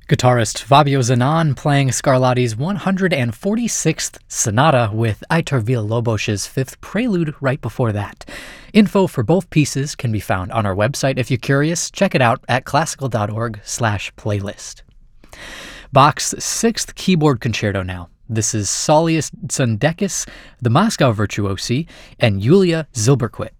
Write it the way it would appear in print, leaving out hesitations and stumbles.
Guitarist Fabio Zanon playing Scarlatti's 146th Sonata with Aitor Villalobos's 5th Prelude right before that. Info for both pieces can be found on our website. If you're curious, check it out at classical.org/playlist. Bach's 6th keyboard concerto now. This is Saulius Tsundeckis, the Moscow Virtuosi, and Yulia Zilberquit.